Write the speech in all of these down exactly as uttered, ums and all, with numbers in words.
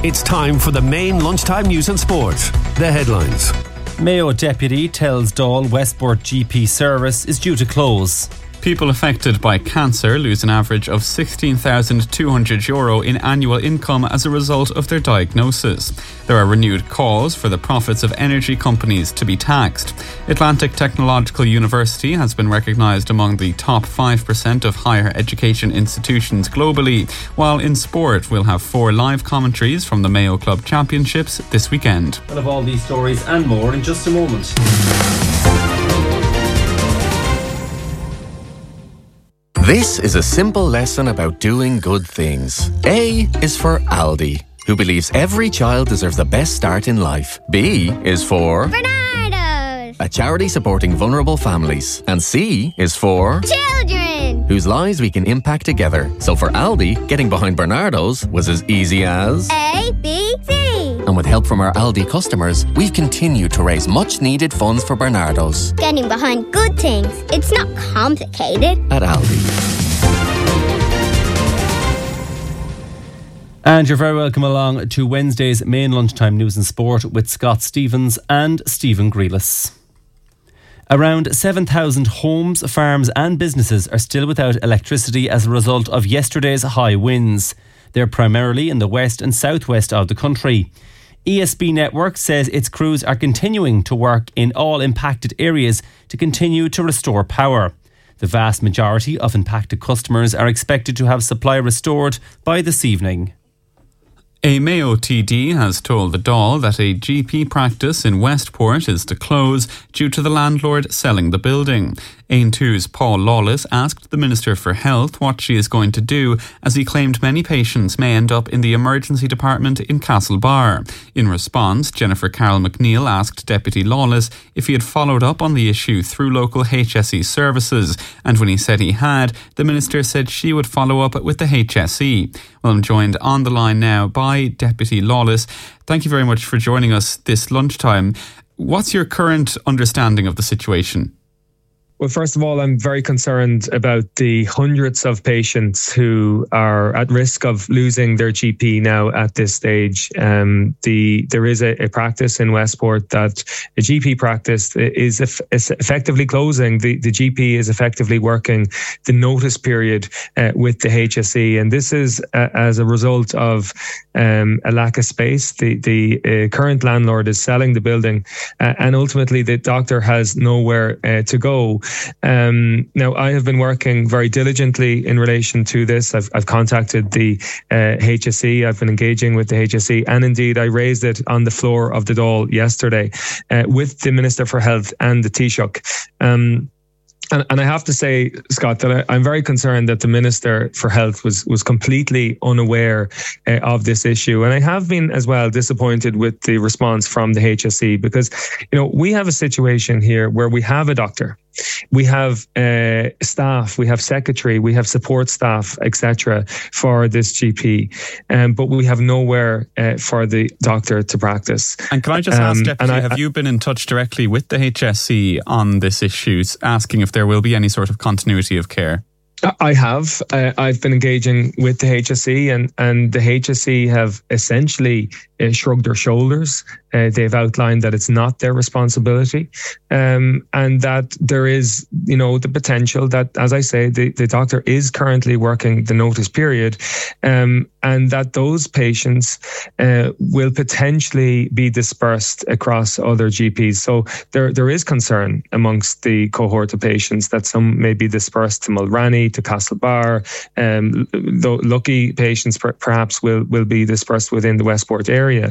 It's time for the main lunchtime news and sport. The headlines. Mayo deputy tells Dáil Westport G P service is due to close. People affected by cancer lose an average of sixteen thousand two hundred euro in annual income as a result of their diagnosis. There are renewed calls for the profits of energy companies to be taxed. Atlantic Technological University has been recognised among the top five percent of higher education institutions globally, while in sport we'll have four live commentaries from the Mayo Club Championships this weekend. We'll have all these stories and more in just a moment. This is a simple lesson about doing good things. A is for Aldi, who believes every child deserves the best start in life. B is for Bernardo's, a charity supporting vulnerable families. And C is for children, whose lives we can impact together. So for Aldi, getting behind Bernardo's was as easy as A, B, C. And with help from our Aldi customers, we've continued to raise much needed funds for Bernardo's. Getting behind good things. It's not complicated. At Aldi. And you're very welcome along to Wednesday's main lunchtime news and sport with Scott Stevens and Stephen Grealis. Around seven thousand homes, farms and businesses are still without electricity as a result of yesterday's high winds. They're primarily in the west and southwest of the country. E S B Network says its crews are continuing to work in all impacted areas to continue to restore power. The vast majority of impacted customers are expected to have supply restored by this evening. A Mayo T D has told the Dáil that a G P practice in Westport is to close due to the landlord selling the building. Ain two's Paul Lawless asked the Minister for Health what she is going to do, as he claimed many patients may end up in the emergency department in Castlebar. In response, Jennifer Carroll McNeil asked Deputy Lawless if he had followed up on the issue through local H S E services, and when he said he had, the Minister said she would follow up with the H S E. Well, I'm joined on the line now by Deputy Lawless. Thank you very much for joining us this lunchtime. What's your current understanding of the situation? Well, first of all, I'm very concerned about the hundreds of patients who are at risk of losing their G P now at this stage. Um, the there is a, a practice in Westport that a G P practice is, eff- is effectively closing. The, the G P is effectively working the notice period uh, with the H S E, and this is uh, as a result of um, a lack of space. The the uh, current landlord is selling the building, uh, and ultimately the doctor has nowhere uh, to go. Um, now, I have been working very diligently in relation to this. I've, I've contacted the uh, H S E. I've been engaging with the H S E, and indeed I raised it on the floor of the Dáil yesterday uh, with the Minister for Health and the Taoiseach. Um, And, and I have to say, Scott, that I, I'm very concerned that the Minister for Health was was completely unaware uh, of this issue. And I have been as well disappointed with the response from the H S E, because, you know, we have a situation here where we have a doctor, we have uh, staff, we have secretary, we have support staff, et cetera for this G P, um, but we have nowhere uh, for the doctor to practice. And can I just ask, um, Deputy, I, have you been in touch directly with the H S E on this issue, asking if there will be any sort of continuity of care? I have. Uh, I've been engaging with the H S E, and, and the H S E have essentially uh, shrugged their shoulders. Uh, they've outlined that it's not their responsibility, um, and that there is, you know, the potential that, as I say, the, the doctor is currently working the notice period, um, and that those patients uh, will potentially be dispersed across other G Ps. So there there is concern amongst the cohort of patients that some may be dispersed to Mulranny, to Castlebar. Um, the lucky patients per, perhaps will will be dispersed within the Westport area,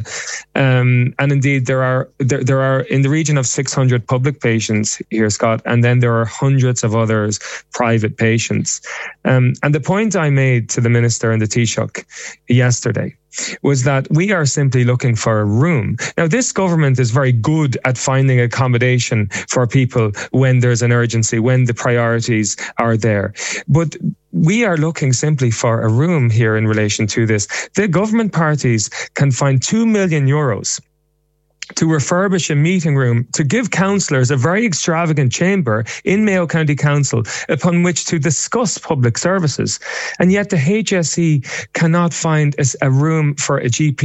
um, and indeed there are there, there are in the region of six hundred public patients here, Scott, and then there are hundreds of others private patients. Um, and the point I made to the Minister and the Taoiseach yesterday was that we are simply looking for a room. Now, this government is very good at finding accommodation for people when there's an urgency, when the priorities are there. But we are looking simply for a room here in relation to this. The government parties can find two million euros to refurbish a meeting room, to give councillors a very extravagant chamber in Mayo County Council upon which to discuss public services. And yet the H S E cannot find a room for a G P